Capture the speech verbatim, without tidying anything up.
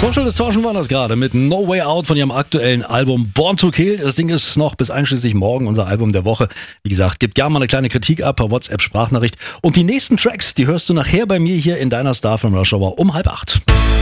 Social Distortion war das gerade mit No Way Out von ihrem aktuellen Album Born to Kill. Das Ding ist noch bis einschließlich morgen unser Album der Woche. Wie gesagt, gib gerne mal eine kleine Kritik ab per WhatsApp-Sprachnachricht. Und die nächsten Tracks, die hörst du nachher bei mir hier in deiner Star from Rush Hour um halb acht.